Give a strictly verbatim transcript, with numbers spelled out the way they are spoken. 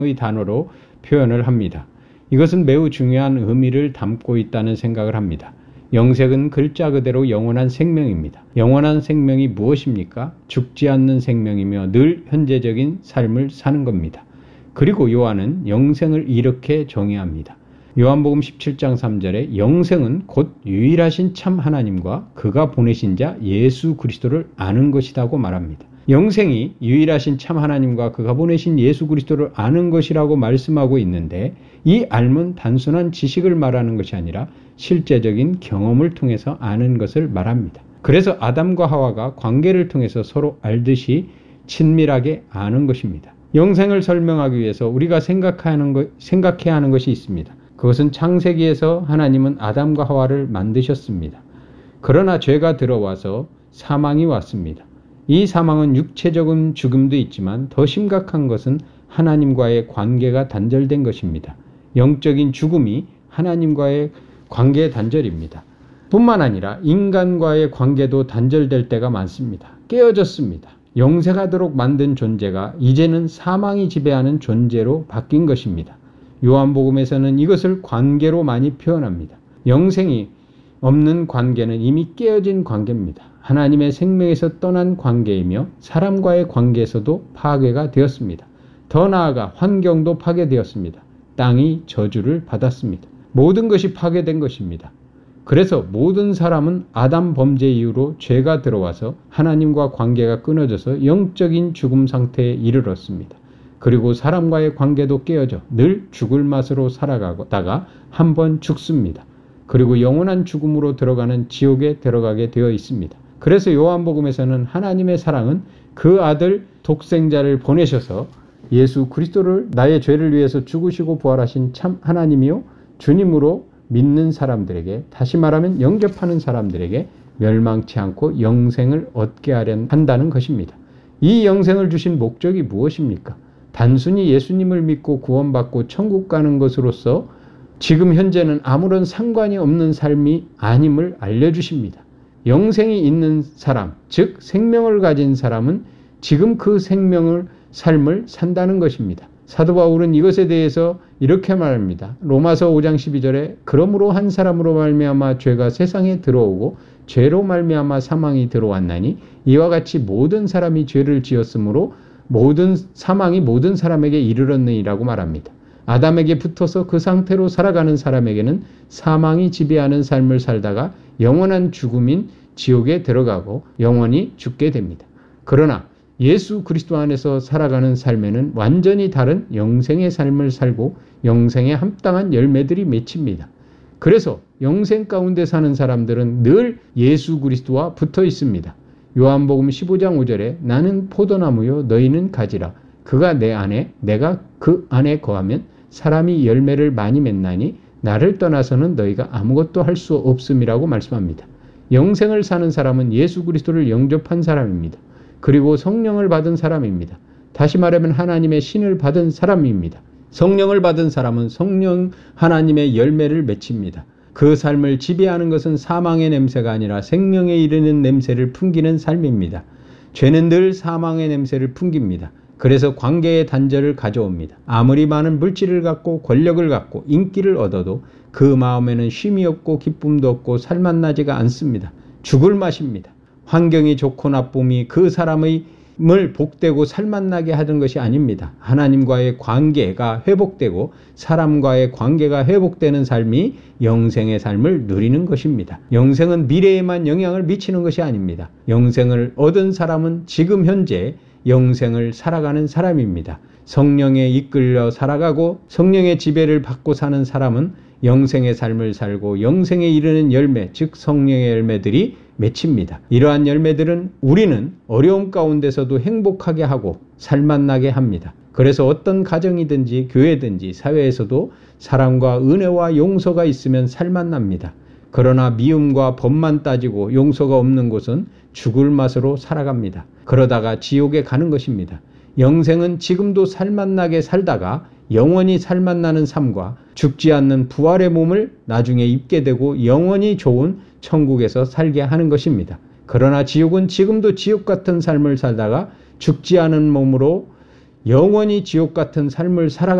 단어로 표현을 합니다. 이것은 매우 중요한 의미를 담고 있다는 생각을 합니다. 영생은 글자 그대로 영원한 생명입니다. 영원한 생명이 무엇입니까? 죽지 않는 생명이며 늘 현재적인 삶을 사는 겁니다. 그리고 요한은 영생을 이렇게 정의합니다. 요한복음 십칠 장 삼 절에 영생은 곧 유일하신 참 하나님과 그가 보내신 자 예수 그리스도를 아는 것이라고 말합니다. 영생이 유일하신 참 하나님과 그가 보내신 예수 그리스도를 아는 것이라고 말씀하고 있는데, 이 알문 단순한 지식을 말하는 것이 아니라 실제적인 경험을 통해서 아는 것을 말합니다. 그래서 아담과 하와가 관계를 통해서 서로 알듯이 친밀하게 아는 것입니다. 영생을 설명하기 위해서 우리가 생각하는 것, 생각해야 하는 것이 있습니다. 그것은 창세기에서 하나님은 아담과 하와를 만드셨습니다. 그러나 죄가 들어와서 사망이 왔습니다. 이 사망은 육체적인 죽음도 있지만 더 심각한 것은 하나님과의 관계가 단절된 것입니다. 영적인 죽음이 하나님과의 관계 단절입니다. 뿐만 아니라 인간과의 관계도 단절될 때가 많습니다. 깨어졌습니다. 영생하도록 만든 존재가 이제는 사망이 지배하는 존재로 바뀐 것입니다. 요한복음에서는 이것을 관계로 많이 표현합니다. 영생이 없는 관계는 이미 깨어진 관계입니다. 하나님의 생명에서 떠난 관계이며 사람과의 관계에서도 파괴가 되었습니다. 더 나아가 환경도 파괴되었습니다. 땅이 저주를 받았습니다. 모든 것이 파괴된 것입니다. 그래서 모든 사람은 아담 범죄 이후로 죄가 들어와서 하나님과 관계가 끊어져서 영적인 죽음 상태에 이르렀습니다. 그리고 사람과의 관계도 깨어져 늘 죽을 맛으로 살아가다가 한 번 죽습니다. 그리고 영원한 죽음으로 들어가는 지옥에 들어가게 되어 있습니다. 그래서 요한복음에서는 하나님의 사랑은 그 아들 독생자를 보내셔서 예수 그리스도를 나의 죄를 위해서 죽으시고 부활하신 참 하나님이요 주님으로 믿는 사람들에게, 다시 말하면 영접하는 사람들에게 멸망치 않고 영생을 얻게 하려 한다는 것입니다. 이 영생을 주신 목적이 무엇입니까? 단순히 예수님을 믿고 구원받고 천국 가는 것으로서 지금 현재는 아무런 상관이 없는 삶이 아님을 알려주십니다. 영생이 있는 사람, 즉 생명을 가진 사람은 지금 그 생명을 삶을 산다는 것입니다. 사도 바울은 이것에 대해서 이렇게 말합니다. 로마서 오 장 십이 절에 그러므로 한 사람으로 말미암아 죄가 세상에 들어오고 죄로 말미암아 사망이 들어왔나니 이와 같이 모든 사람이 죄를 지었으므로 모든 사망이 모든 사람에게 이르렀느니라고 말합니다. 아담에게 붙어서 그 상태로 살아가는 사람에게는 사망이 지배하는 삶을 살다가 영원한 죽음인 지옥에 들어가고 영원히 죽게 됩니다. 그러나 예수 그리스도 안에서 살아가는 삶에는 완전히 다른 영생의 삶을 살고 영생에 합당한 열매들이 맺힙니다. 그래서 영생 가운데 사는 사람들은 늘 예수 그리스도와 붙어 있습니다. 요한복음 십오 장 오 절에 나는 포도나무요 너희는 가지라. 그가 내 안에 내가 그 안에 거하면 사람이 열매를 많이 맺나니 나를 떠나서는 너희가 아무것도 할 수 없음이라고 말씀합니다. 영생을 사는 사람은 예수 그리스도를 영접한 사람입니다. 그리고 성령을 받은 사람입니다. 다시 말하면 하나님의 신을 받은 사람입니다. 성령을 받은 사람은 성령 하나님의 열매를 맺힙니다. 그 삶을 지배하는 것은 사망의 냄새가 아니라 생명에 이르는 냄새를 풍기는 삶입니다. 죄는 늘 사망의 냄새를 풍깁니다. 그래서 관계의 단절을 가져옵니다. 아무리 많은 물질을 갖고 권력을 갖고 인기를 얻어도 그 마음에는 쉼이 없고 기쁨도 없고 살맛나지가 않습니다. 죽을 맛입니다. 환경이 좋고 나쁨이 그 사람의 을 복되고 살맛나게 하던 것이 아닙니다. 하나님과의 관계가 회복되고 사람과의 관계가 회복되는 삶이 영생의 삶을 누리는 것입니다. 영생은 미래에만 영향을 미치는 것이 아닙니다. 영생을 얻은 사람은 지금 현재 영생을 살아가는 사람입니다. 성령에 이끌려 살아가고 성령의 지배를 받고 사는 사람은 영생의 삶을 살고 영생에 이르는 열매, 즉 성령의 열매들이 맺힙니다. 이러한 열매들은 우리는 어려움 가운데서도 행복하게 하고 살맛나게 합니다. 그래서 어떤 가정이든지 교회든지 사회에서도 사랑과 은혜와 용서가 있으면 살맛납니다. 그러나 미움과 법만 따지고 용서가 없는 곳은 죽을 맛으로 살아갑니다. 그러다가 지옥에 가는 것입니다. 영생은 지금도 살맛나게 살다가 영원히 살맛나는 삶과 죽지 않는 부활의 몸을 나중에 입게 되고 영원히 좋은 천국에서 살게 하는 것입니다. 그러나 지옥은 지금도 지옥 같은 삶을 살다가 죽지 않은 몸으로 영원히 지옥 같은 삶을 살아가